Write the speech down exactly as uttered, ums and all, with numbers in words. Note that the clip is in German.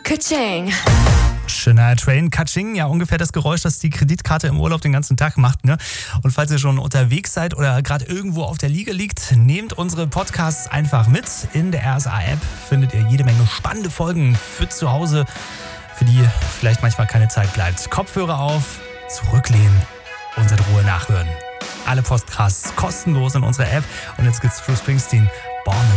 Ka-ching. Shania Twain, Ka-ching, ja ungefähr das Geräusch, das die Kreditkarte im Urlaub den ganzen Tag macht, ne? Und falls ihr schon unterwegs seid oder gerade irgendwo auf der Liege liegt, nehmt unsere Podcasts einfach mit. In der R S A-App findet ihr jede Menge spannende Folgen für zu Hause, für die vielleicht manchmal keine Zeit bleibt. Kopfhörer auf, zurücklehnen und in Ruhe nachhören. Alle Podcasts kostenlos in unserer App. Und jetzt gibt's Bruce Springsteen, Born